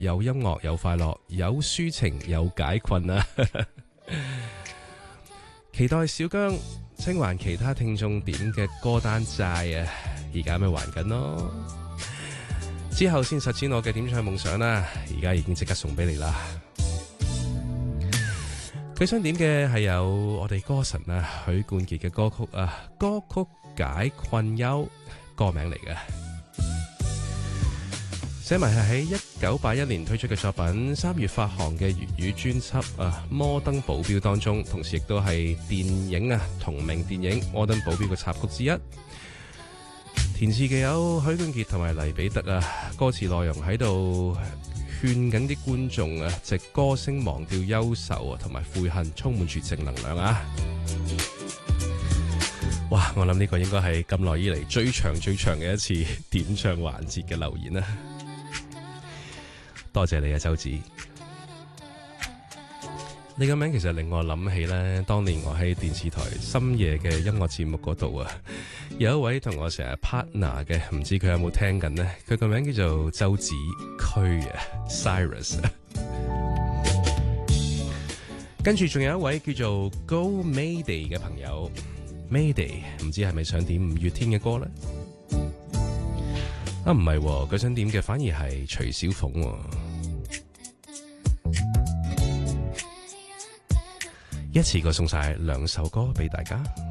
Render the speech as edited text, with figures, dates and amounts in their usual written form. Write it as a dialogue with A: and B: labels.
A: 有音樂，有快樂，有抒情，有解困啊！期待小姜清還其他聽眾點嘅歌單債啊！而家咪還緊咯，之後先實踐我嘅點唱夢想啦！而家已經即刻送俾你啦！佢想點嘅係有我哋歌神啊許冠傑嘅歌曲啊，歌曲解困憂，歌名嚟嘅，寫埋係喺1981年推出嘅作品，3月發行嘅粵語專輯啊《摩登保鏢》當中，同時亦都係電影啊同名電影《摩登保鏢》嘅插曲之一。填詞嘅有許冠傑同埋黎彼得啊，歌詞內容喺度勸緊啲觀眾啊，藉歌聲忘掉憂愁啊，同埋悔恨，充滿住正能量啊！哇，我諗呢個應該係咁耐以嚟最長嘅一次點唱環節嘅留言啦！多謝你啊，周子。你個名其實令我諗起咧，當年我喺電視台深夜嘅音樂節目嗰度啊，有一位同我成日 partner 嘅，唔知佢有冇聽緊呢？佢個名叫做周子駒啊 ，Cyrus。跟住仲有一位叫做 Go Mayday 嘅朋友 ，Mayday 唔知係咪想點五月天嘅歌呢？啊，唔係，佢想點嘅反而係徐小鳳。一次過送晒2首歌俾大家。